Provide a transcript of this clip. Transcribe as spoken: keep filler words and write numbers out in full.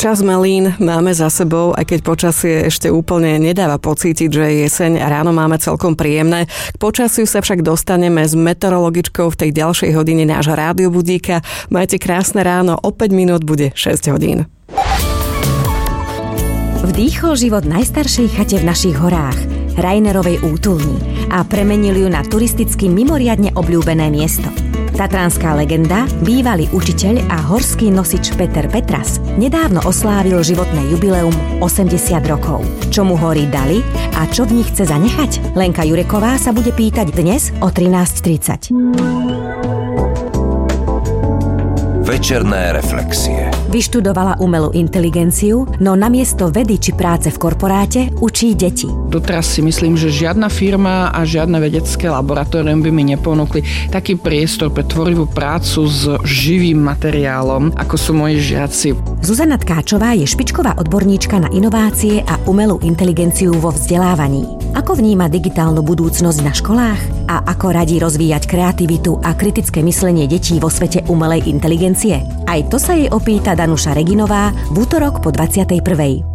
Čas melín máme za sebou, aj keď počasie ešte úplne nedáva pocítiť, že je jeseň a ráno máme celkom príjemné. K počasiu sa však dostaneme s meteorologičkou v tej ďalšej hodine nášho rádiobudíka. Majte krásne ráno, o päť minút bude šesť hodín. Vdýchol život najstaršej chate v našich horách, Rainerovej útulni, a premenil ju na turisticky mimoriadne obľúbené miesto. Tatranská legenda, bývalý učiteľ a horský nosič Peter Petras nedávno oslávil životné jubileum osemdesiat rokov. Čo mu hory dali a čo v nich chce zanechať? Lenka Jureková sa bude pýtať dnes o trinásť tridsať. Večerné reflexie. Vyštudovala umelú inteligenciu, no namiesto vedy či práce v korporáte učí deti. Doteraz si myslím, že žiadna firma a žiadne vedecké laboratórium by mi neponúkli taký priestor pre tvorivú prácu s živým materiálom, ako sú moji žiaci. Zuzana Tkáčová je špičková odborníčka na inovácie a umelú inteligenciu vo vzdelávaní. Ako vníma digitálnu budúcnosť na školách a ako radí rozvíjať kreativitu a kritické myslenie detí vo svete umelej inteligencie? Aj to sa jej opýta Danuša Reginová v útorok po dvadsiatej prvej.